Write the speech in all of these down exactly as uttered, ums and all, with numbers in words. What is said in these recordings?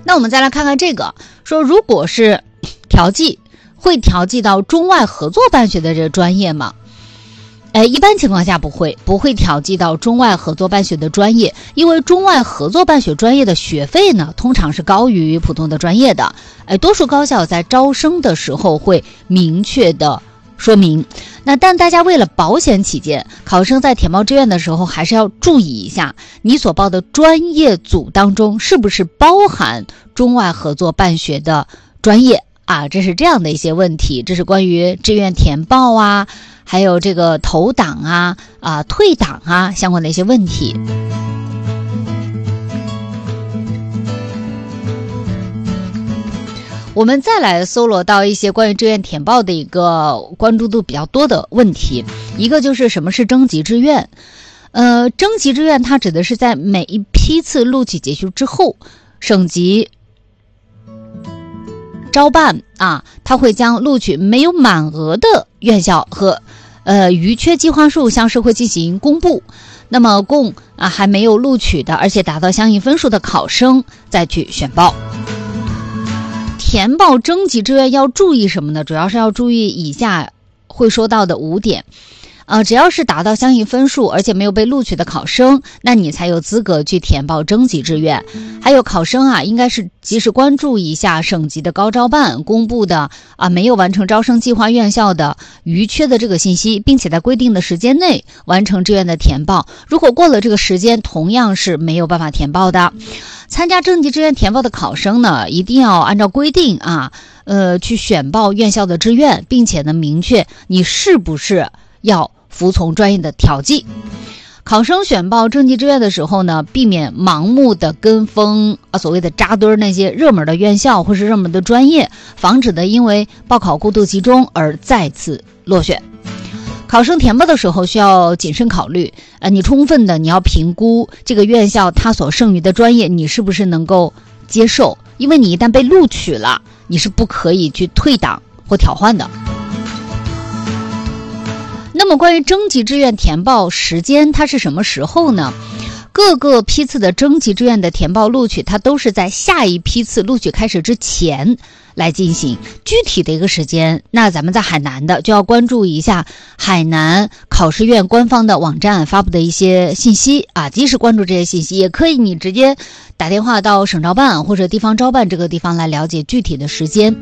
那我们再来看看这个，说如果是调剂，会调剂到中外合作办学的这个专业吗？哎，一般情况下不会，不会调剂到中外合作办学的专业，因为中外合作办学专业的学费呢，通常是高于普通的专业的。哎，多数高校在招生的时候会明确的说明。那但大家为了保险起见，考生在填报志愿的时候还是要注意一下，你所报的专业组当中是不是包含中外合作办学的专业啊？这是这样的一些问题，这是关于志愿填报啊，还有这个投档啊、啊退档啊相关的一些问题。我们再来搜罗到一些关于志愿填报的一个关注度比较多的问题，一个就是什么是征集志愿。呃，征集志愿它指的是在每一批次录取结束之后，省级招办啊，它会将录取没有满额的院校和呃余缺计划数向社会进行公布。那么供啊还没有录取的，而且达到相应分数的考生再去选报。填报征集志愿要注意什么呢？主要是要注意以下会说到的五点。呃，只要是达到相应分数而且没有被录取的考生，那你才有资格去填报征集志愿。还有考生啊，应该是及时关注一下省级的高招办公布的啊没有完成招生计划院校的余缺的这个信息，并且在规定的时间内完成志愿的填报。如果过了这个时间，同样是没有办法填报的。参加征集志愿填报的考生呢，一定要按照规定啊，呃，去选报院校的志愿，并且呢，明确你是不是要服从专业的调剂。考生选报征集志愿的时候呢，避免盲目的跟风啊，所谓的扎堆那些热门的院校或是热门的专业，防止的因为报考过度集中而再次落选。考生填报的时候需要谨慎考虑，呃，你充分的你要评估这个院校它所剩余的专业你是不是能够接受，因为你一旦被录取了，你是不可以去退档或调换的。那么关于征集志愿填报时间，它是什么时候呢？各个批次的征集志愿的填报录取，它都是在下一批次录取开始之前来进行。具体的一个时间，那咱们在海南的就要关注一下海南考试院官方的网站发布的一些信息啊，及时关注这些信息。也可以你直接打电话到省招办或者地方招办这个地方来了解具体的时间。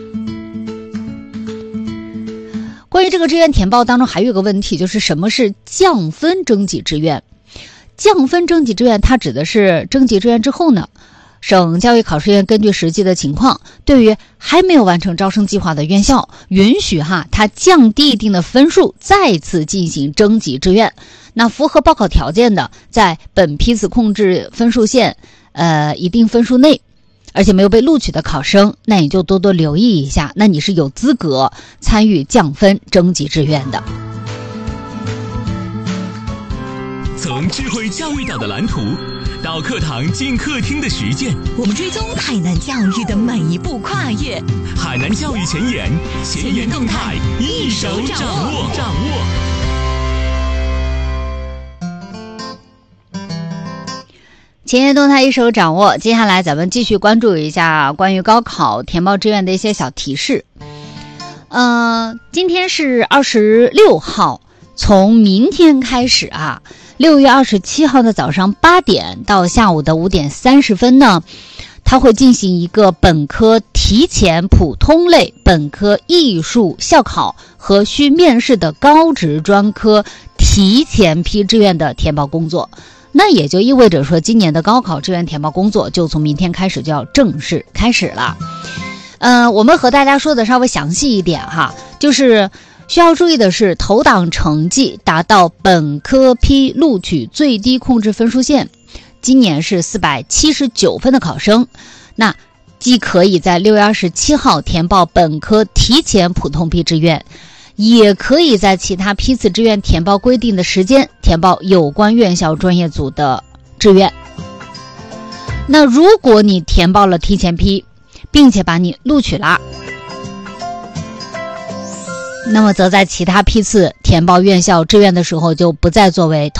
关于这个志愿填报当中还有一个问题，就是什么是降分征集志愿。降分征集志愿它指的是征集志愿之后呢，省教育考试院根据实际的情况，对于还没有完成招生计划的院校，允许哈它降低一定的分数再次进行征集志愿。那符合报考条件的，在本批次控制分数线呃一定分数内，而且没有被录取的考生，那你就多多留意一下，那你是有资格参与降分征集志愿的。 从智慧教育岛的蓝图到课堂进客厅的实践， 我们追踪海南教育的每一步跨越。 海南教育前沿，前沿动态一手掌握。掌握。 前沿动态一手掌握。接下来咱们继续关注一下关于高考填报志愿的一些小提示。呃，今天是二十六号，从明天开始啊，六月二十七号的早上八点到下午的五点三十分呢，它会进行一个本科提前普通类、本科艺术校考和需面试的高职专科提前批志愿的填报工作。那也就意味着说，今年的高考志愿填报工作就从明天开始就要正式开始了。呃，我们和大家说的稍微详细一点哈，就是需要注意的是，投档成绩达到本科批录取最低控制分数线，今年是四百七十九分的考生，那既可以在六月二十七号填报本科提前普通批志愿，也可以在其他批次志愿填报规定的时间填报有关院校专业组的志愿。那如果你填报了提前批，并且把你录取了，那么则在其他批次填报院校志愿的时候就不再作为